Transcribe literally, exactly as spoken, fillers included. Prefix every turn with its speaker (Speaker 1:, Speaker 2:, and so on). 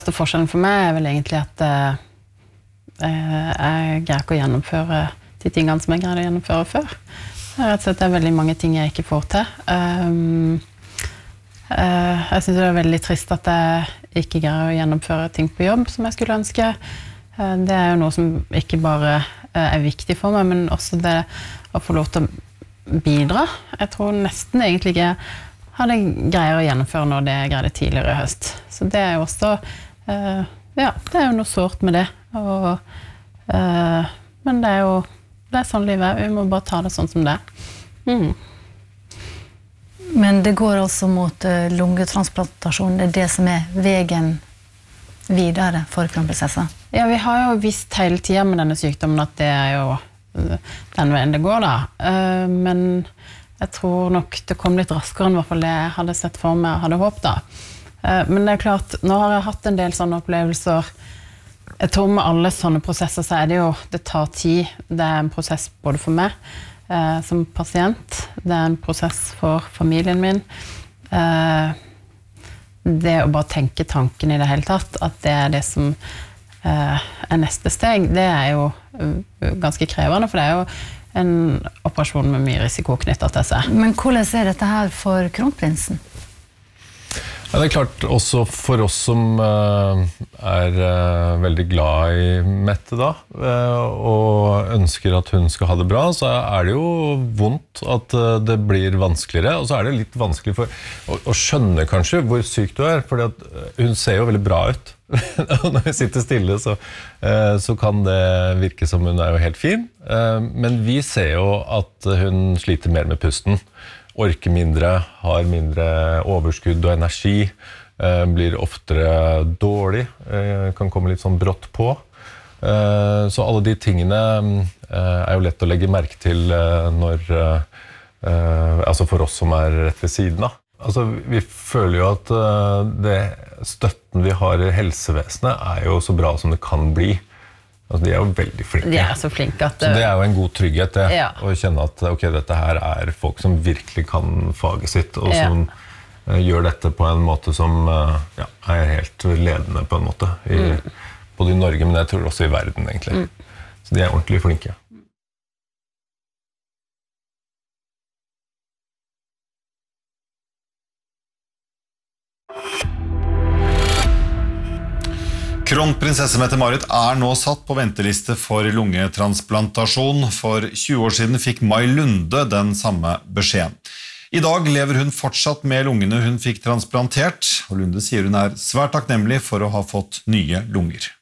Speaker 1: Så forskjellen for meg er vel egentlig at uh, jeg greier ikke å gjennomføre de tingene som jeg greier å gjennomføre før. Rett og slett det er veldig mange ting jeg ikke får til. Um, uh, jeg synes det er veldig trist at jeg ikke greier å gjennomføre ting på jobb som jeg skulle ønske. Uh, det er jo noe som ikke bare uh, er viktig for meg, men også det å få lov til å bidra. Jeg tror nesten egentlig ikke hadde greier å gjennomføre når det jeg greide tidligere i høst. Så det er jo også Uh, ja, det er jo noe sårt med det og, uh, men det er jo det er sånn livet er, vi må bare ta det sånn som det mm.
Speaker 2: Men det går altså mot uh, lungetransplantasjon, det er det som er veien videre for kronprinsessa?
Speaker 1: Ja, vi har jo visst hele tiden med denne sykdommen at det er jo uh, den veien det går da uh, men jeg tror nok det kom litt raskere enn i hvert fall det jeg hadde sett for meg og hadde håpet da. Men det er klart, nå har jeg hatt en del sånne opplevelser. Jeg tror med alle sånne prosesser så er det jo, det tar tid. Det er en prosess både for meg eh, som pasient. Det er en prosess for familien min. Eh, det å bare tenke tanken i det hele tatt, at det er det som eh, er neste steg, det er jo ganske krevende, for det er jo en operasjon med mye risiko knyttet til seg.
Speaker 2: Men hvordan er dette her for kronprinsen?
Speaker 3: Ja, det er klart, også for oss som uh, er uh, veldig glad i Mette da, uh, og ønsker at hun skal ha det bra, så er det jo vondt at uh, det blir vanskeligere, og så er det litt vanskelig for å, å skjønne kanskje hvor syk du er, fordi at hun ser jo veldig bra ut. Når hun sitter stille, så, uh, så kan det virke som hun er jo helt fin, uh, men vi ser jo at hun sliter mer med pusten. Orker mindre, har mindre overskudd og energi, eh, blir oftere dårlig, eh, kan komme litt sånn brått på. Eh, så alle de tingene eh, er jo lett å legge merke til eh, når, eh, altså for oss som er rett ved siden av. Altså, vi føler jo at eh, det støtten vi har i helsevesenet er jo så bra som det kan bli. Altså, de er jo veldig flinke.
Speaker 1: De er så flinke at...
Speaker 3: Så det er jo en god trygghet det,
Speaker 1: ja.
Speaker 3: Å kjenne at ok, dette her er folk som virkelig kan faget sitt, og som ja. uh, gjør dette på en måte som uh, ja, er helt ledende på en måte, i, mm. både i Norge, men jeg tror også i verden egentlig. Mm. Så de er ordentlig flinke.
Speaker 4: Kronprinsesse Mette-Marit er nå satt på venteliste for lungetransplantasjon. For tjue år siden fikk Mai Lunde den samme beskjeden. I dag lever hun fortsatt med lungene hun fikk transplantert, og Lunde sier hun er svært takknemlig for å ha fått nye lunger.